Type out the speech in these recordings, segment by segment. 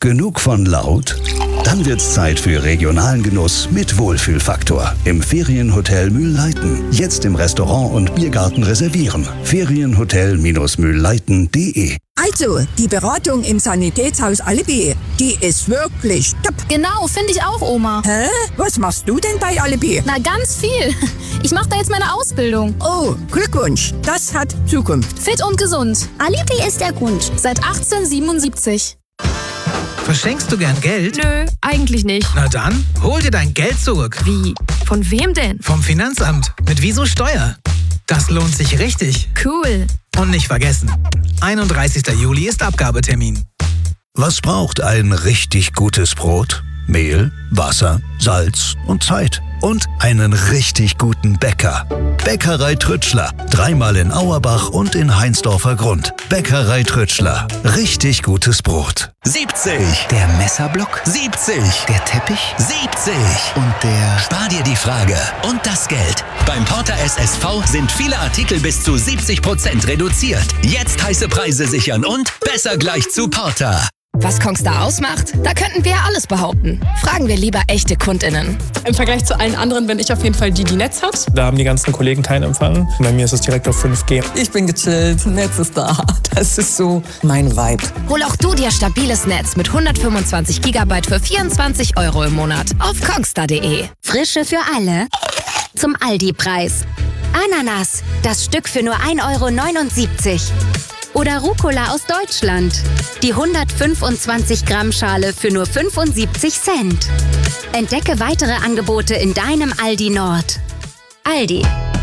Genug von laut? Dann wird's Zeit für regionalen Genuss mit Wohlfühlfaktor im Ferienhotel Mühlleiten. Jetzt im Restaurant und Biergarten reservieren. Ferienhotel-mühlleiten.de. Also, die Beratung im Sanitätshaus Alibi, die ist wirklich top. Genau, finde ich auch, Oma. Hä? Was machst du denn bei Alibi? Na, ganz viel. Ich mache da jetzt meine Ausbildung. Oh, Glückwunsch. Das hat Zukunft. Fit und gesund. Alibi ist der Grund. Seit 1877. Verschenkst du gern Geld? Nö, eigentlich nicht. Na dann, hol dir dein Geld zurück. Wie? Von wem denn? Vom Finanzamt. Mit Wieso Steuer. Das lohnt sich richtig. Cool. Und nicht vergessen, 31. Juli ist Abgabetermin. Was braucht ein richtig gutes Brot? Mehl, Wasser, Salz und Zeit. Und einen richtig guten Bäcker. Bäckerei Trütschler. 3-mal in Auerbach und in Heinsdorfer Grund. Bäckerei Trütschler. Richtig gutes Brot. 70. Der Messerblock. 70. Der Teppich. 70. Und der... Spar dir die Frage und das Geld. Beim Porter SSV sind viele Artikel bis zu 70% reduziert. Jetzt heiße Preise sichern und besser gleich zu Porter. Was Kongstar ausmacht? Da könnten wir ja alles behaupten. Fragen wir lieber echte KundInnen. Im Vergleich zu allen anderen bin ich auf jeden Fall die Netz hat. Da haben die ganzen Kollegen keinen Empfang. Bei mir ist es direkt auf 5G. Ich bin gechillt, Netz ist da. Das ist so mein Vibe. Hol auch du dir stabiles Netz mit 125 GB für 24 € im Monat auf kongstar.de. Frische für alle zum Aldi-Preis. Ananas, das Stück für nur 1,79 €. Oder Rucola aus Deutschland. Die 125 Gramm Schale für nur 75 Cent. Entdecke weitere Angebote in deinem Aldi Nord. Aldi.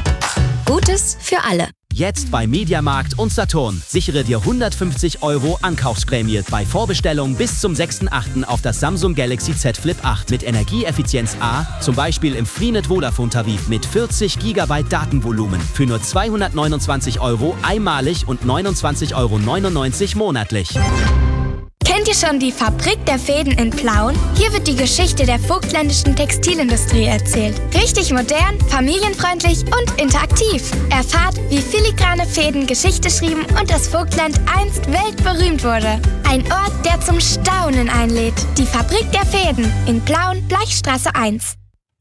Gutes für alle. Jetzt bei Mediamarkt und Saturn. Sichere dir 150 € Ankaufsprämie bei Vorbestellung bis zum 6.8. auf das Samsung Galaxy Z Flip 8 mit Energieeffizienz A, zum Beispiel im Freenet Vodafone-Tarif mit 40 GB Datenvolumen für nur 229 € einmalig und 29,99 € monatlich. Kennt ihr schon die Fabrik der Fäden in Plauen? Hier wird die Geschichte der vogtländischen Textilindustrie erzählt. Richtig modern, familienfreundlich und interaktiv. Erfahrt, wie filigrane Fäden Geschichte schrieben und das Vogtland einst weltberühmt wurde. Ein Ort, der zum Staunen einlädt. Die Fabrik der Fäden in Plauen, Bleichstraße 1.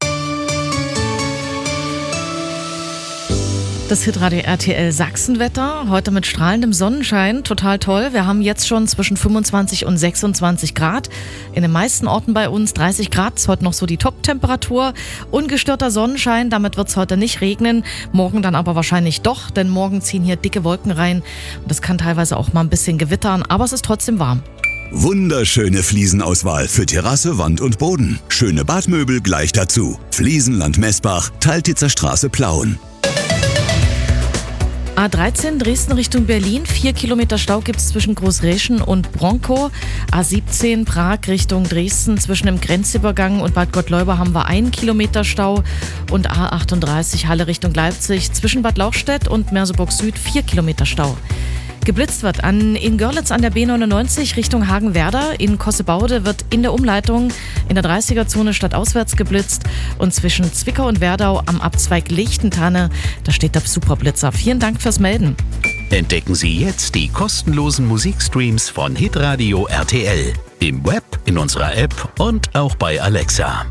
Das Hitradio RTL Sachsenwetter, heute mit strahlendem Sonnenschein, total toll. Wir haben jetzt schon zwischen 25 und 26 Grad. In den meisten Orten bei uns 30 Grad, ist heute noch so die Top-Temperatur. Ungestörter Sonnenschein, damit wird es heute nicht regnen. Morgen dann aber wahrscheinlich doch, denn morgen ziehen hier dicke Wolken rein. Und das kann teilweise auch mal ein bisschen gewittern, aber es ist trotzdem warm. Wunderschöne Fliesenauswahl für Terrasse, Wand und Boden. Schöne Badmöbel gleich dazu. Fliesenland Messbach, Teiltitzer Straße Plauen. A13 Dresden Richtung Berlin, 4 Kilometer Stau gibt es zwischen Großräschen und Bronkow. A17 Prag Richtung Dresden, zwischen dem Grenzübergang und Bad Gottleuba haben wir 1 Kilometer Stau. Und A38 Halle Richtung Leipzig, zwischen Bad Lauchstädt und Merseburg Süd 4 Kilometer Stau. Geblitzt wird in Görlitz an der B99 Richtung Hagenwerder. In Kossebaude wird in der Umleitung in der 30er-Zone stadtauswärts geblitzt. Und zwischen Zwickau und Werdau am Abzweig Lichtentanne, da steht der Superblitzer. Vielen Dank fürs Melden. Entdecken Sie jetzt die kostenlosen Musikstreams von Hitradio RTL. Im Web, in unserer App und auch bei Alexa.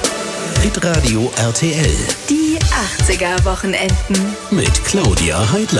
Hitradio RTL. Die 80er-Wochenenden. Mit Claudia Heidler.